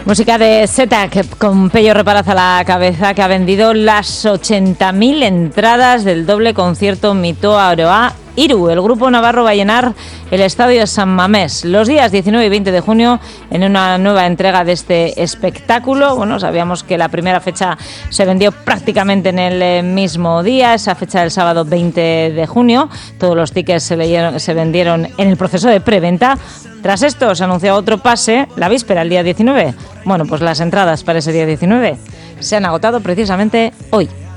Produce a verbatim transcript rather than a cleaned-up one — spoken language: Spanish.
Música de Zeta, que con Pello Reparaz a la cabeza, que ha vendido las ochenta mil entradas del doble concierto Mito Aroa Iru. El grupo navarro va a llenar el estadio de San Mamés los días diecinueve y veinte de junio en una nueva entrega de este espectáculo. Bueno, sabíamos que la primera fecha se vendió prácticamente en el mismo día, esa fecha del sábado veinte de junio. Todos los tickets se, leyeron, se vendieron en el proceso de preventa. Tras esto se anunció otro pase la víspera, el día diecinueve. Bueno, pues las entradas para ese día diecinueve se han agotado precisamente hoy.